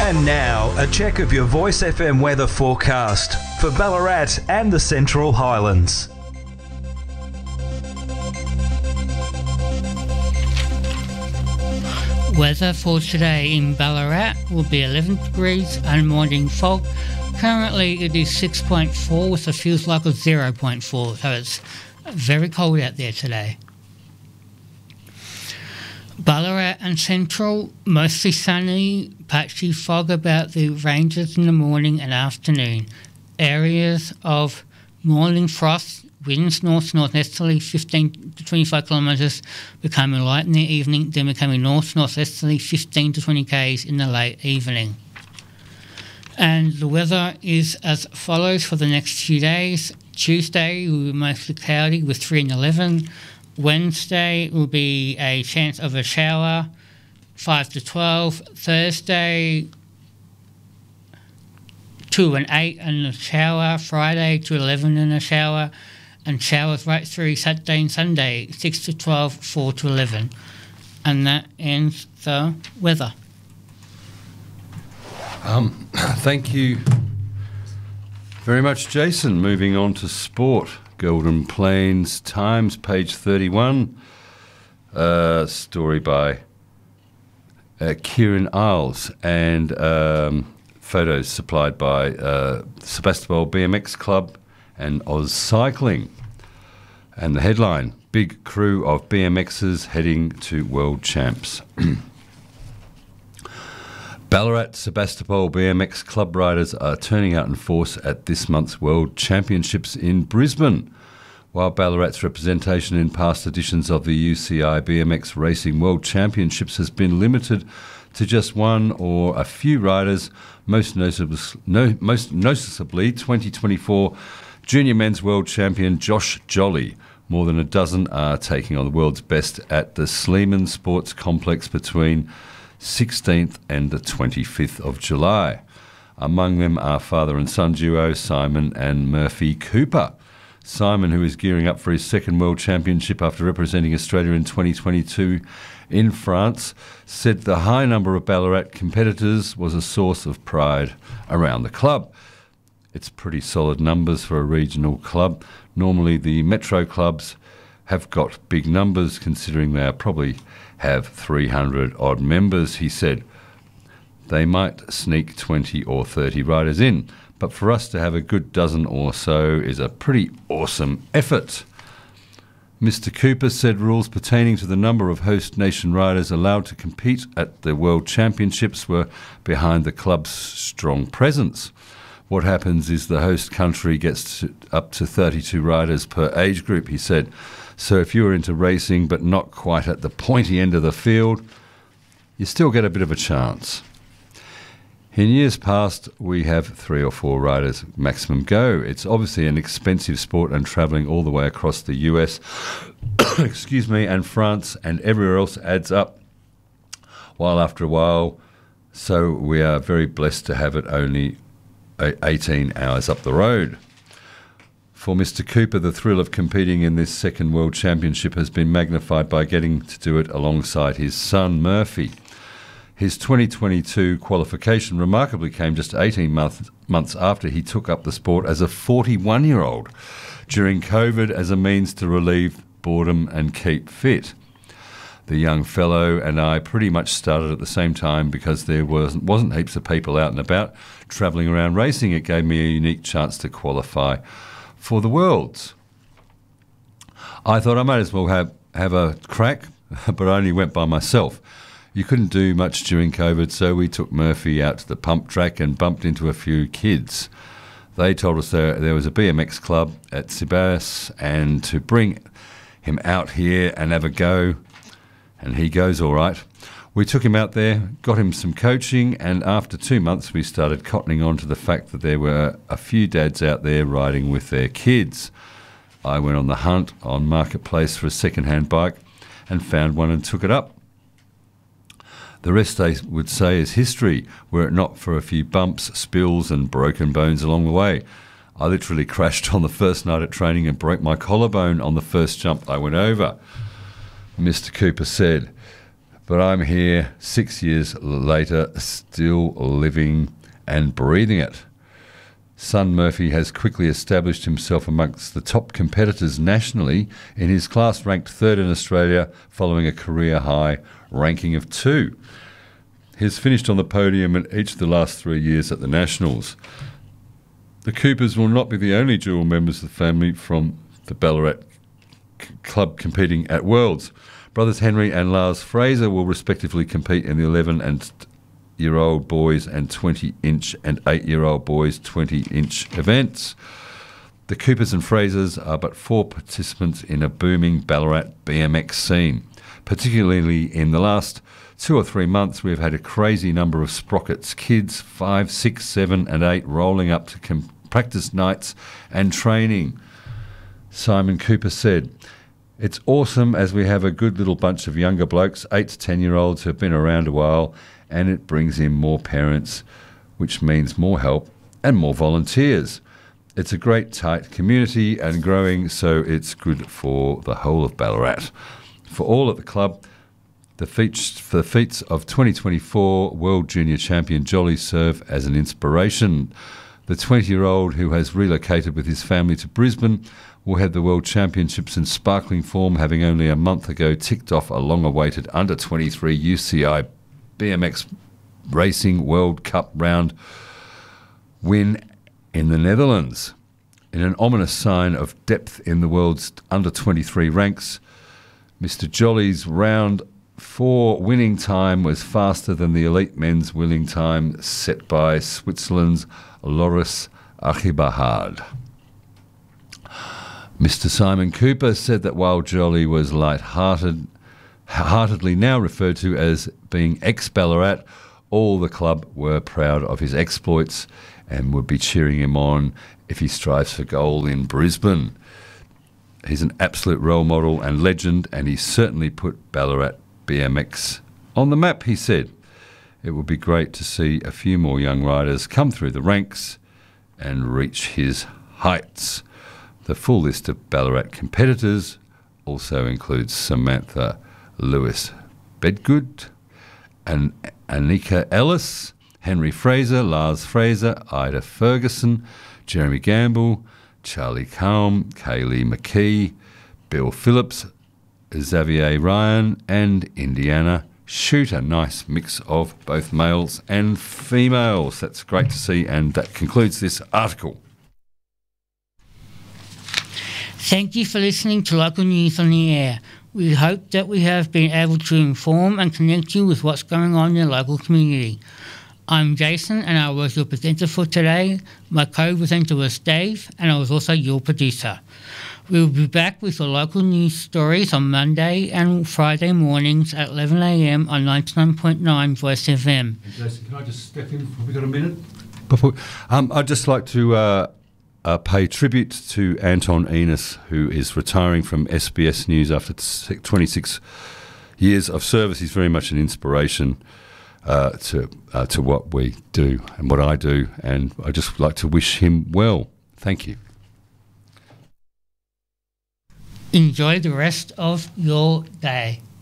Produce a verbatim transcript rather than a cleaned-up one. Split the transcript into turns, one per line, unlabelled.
And now, a check of your Voice F M weather forecast for Ballarat and the Central Highlands.
Weather for today in Ballarat will be eleven degrees and morning fog. Currently it is six point four with a feels like of zero point four, so it's very cold out there today. Ballarat and Central, mostly sunny, patchy fog about the ranges in the morning and afternoon. Areas of morning frost, winds north-northeasterly fifteen to twenty-five kilometres, becoming light in the evening, then becoming north-northeasterly fifteen to twenty k's in the late evening. And the weather is as follows for the next few days. Tuesday will be mostly cloudy with three and eleven. Wednesday will be a chance of a shower, five to twelve. Thursday, two and eight and a shower. Friday, two to eleven and a shower. And showers right through Saturday and Sunday, six to twelve, four to eleven. And that ends the weather.
Um, thank you very much, Jason. Moving on to sport. Golden Plains Times, page thirty-one. Uh, story by uh, Kieran Isles and um, photos supplied by uh, Sebastopol B M X Club and Oz Cycling. And the headline, big crew of B M Xers heading to World Champs. Ballarat Sebastopol B M X club riders are turning out in force at this month's World Championships in Brisbane. While Ballarat's representation in past editions of the U C I B M X Racing World Championships has been limited to just one or a few riders, most noticeably, no, most noticeably twenty twenty-four Junior Men's World Champion Josh Jolly. More than a dozen are taking on the world's best at the Sleeman Sports Complex between sixteenth and the twenty-fifth of July. Among them are father and son duo Simon and Murphy Cooper. Simon, who is gearing up for his second World Championship after representing Australia in twenty twenty-two in France, said the high number of Ballarat competitors was a source of pride around the club. It's pretty solid numbers for a regional club. Normally the metro clubs have got big numbers, considering they probably have three hundred odd members, he said. They might sneak twenty or thirty riders in, but for us to have a good dozen or so is a pretty awesome effort. Mister Cooper said rules pertaining to the number of host nation riders allowed to compete at the World Championships were behind the club's strong presence. What happens is the host country gets to up to thirty-two riders per age group, he said. So if you're into racing but not quite at the pointy end of the field, you still get a bit of a chance. In years past, we have three or four riders maximum go. It's obviously an expensive sport, and travelling all the way across the U S, excuse me, and France and everywhere else adds up. While after a while, so we are very blessed to have it only eighteen hours up the road. For Mister Cooper, the thrill of competing in this second World Championship has been magnified by getting to do it alongside his son, Murphy. His twenty twenty-two qualification remarkably came just eighteen month, months after he took up the sport as a forty-one-year-old during COVID as a means to relieve boredom and keep fit. The young fellow and I pretty much started at the same time because there wasn't, wasn't heaps of people out and about travelling around racing. It gave me a unique chance to qualify for the Worlds. I thought I might as well have, have a crack, but I only went by myself. You couldn't do much during COVID, so we took Murphy out to the pump track and bumped into a few kids. They told us there, there was a B M X club at Sibas and to bring him out here and have a go, and he goes all right. We took him out there, got him some coaching, and after two months we started cottoning on to the fact that there were a few dads out there riding with their kids. I went on the hunt on Marketplace for a second-hand bike and found one and took it up. The rest, I would say, is history, were it not for a few bumps, spills and broken bones along the way. I literally crashed on the first night at training and broke my collarbone on the first jump I went over. Mister Cooper said, but I'm here six years later, still living and breathing it. Son Murphy has quickly established himself amongst the top competitors nationally in his class, ranked third in Australia following a career-high ranking of two. He's finished on the podium in each of the last three years at the Nationals. The Coopers will not be the only dual members of the family from the Ballarat c- club competing at Worlds. Brothers Henry and Lars Fraser will respectively compete in the eleven and year old boys and twenty inch and eight year old boys twenty inch events. The Coopers and Frasers are but four participants in a booming Ballarat B M X scene. Particularly in the last two or three months, we've had a crazy number of sprockets, kids five, six, seven and eight rolling up to com- practice nights and training. Simon Cooper said, "It's awesome as we have a good little bunch of younger blokes, eight to ten year olds who have been around a while, and it brings in more parents, which means more help and more volunteers. It's a great tight community and growing, so it's good for the whole of Ballarat. For all at the club, the feats, for the feats of twenty twenty-four World Junior Champion Jolly serve as an inspiration. The twenty-year-old who has relocated with his family to Brisbane will head the World Championships in sparkling form, having only a month ago ticked off a long-awaited under twenty-three U C I B M X Racing World Cup round win in the Netherlands. In an ominous sign of depth in the world's under twenty-three ranks, Mister Jolly's round four winning time was faster than the elite men's winning time set by Switzerland's Loris Archibahad. Mister Simon Cooper said that while Jolly was light-hearted, heartedly now referred to as being ex-Ballarat, all the club were proud of his exploits and would be cheering him on if he strives for gold in Brisbane. He's an absolute role model and legend, and he certainly put Ballarat B M X on the map, he said. It would be great to see a few more young riders come through the ranks and reach his heights. The full list of Ballarat competitors also includes Samantha Lewis Bedgood and Anika Ellis, Henry Fraser, Lars Fraser, Ida Ferguson, Jeremy Gamble, Charlie Calm, Kaylee McKee, Bill Phillips, Xavier Ryan and Indiana Shoot. A nice mix of both males and females. That's great to see, and that concludes this article.
Thank you for listening to Local News on the Air. We hope that we have been able to inform and connect you with what's going on in your local community. I'm Jason, and I was your presenter for today. My co-presenter was Dave, and I was also your producer. We'll be back with your local news stories on Monday and Friday mornings at eleven a m on ninety-nine point nine Voice F M.
Hey Jason, can I just step in? Have we got a minute? Before, um, I'd just like to uh, uh, pay tribute to Anton Enos, who is retiring from S B S News after twenty-six years of service. He's very much an inspiration uh, to uh, to what we do and what I do, and I'd just like to wish him well. Thank you.
Enjoy the rest of your day.